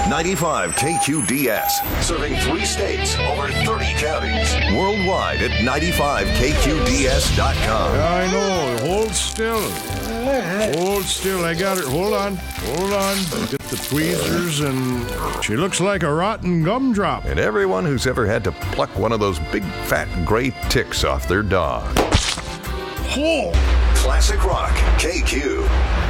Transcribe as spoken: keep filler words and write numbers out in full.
ninety-five K Q D S, serving three states, over thirty counties. Worldwide at ninety-five K Q D S dot com. I know. Hold still. Hold still. I got it. Hold on. Hold on. Get the tweezers, and she looks like a rotten gumdrop. And everyone who's ever had to pluck one of those big fat gray ticks off their dog. Oh. Classic Rock K Q.